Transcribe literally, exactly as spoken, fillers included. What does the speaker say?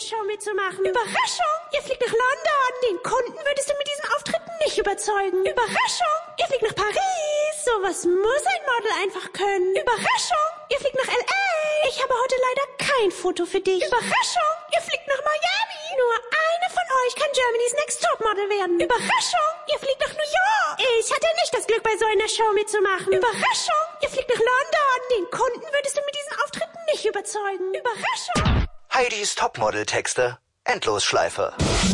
Show mitzumachen. Überraschung! Ihr fliegt nach London. Den Kunden würdest du mit diesem Auftritt nicht überzeugen. Überraschung! Ihr fliegt nach Paris. Sowas muss ein Model einfach können. Überraschung! Ihr fliegt nach L A. Ich habe heute leider kein Foto für dich. Überraschung! Ihr fliegt nach Miami. Nur eine von euch kann Germany's Next Topmodel werden. Überraschung! Ihr fliegt nach New York. Ich hatte nicht das Glück, bei so einer Show mitzumachen. Überraschung! Ihr fliegt nach London. Den Kunden würdest du mit diesem Auftritt nicht überzeugen. Überraschung! Heidis Topmodel-Texte. Endlosschleife.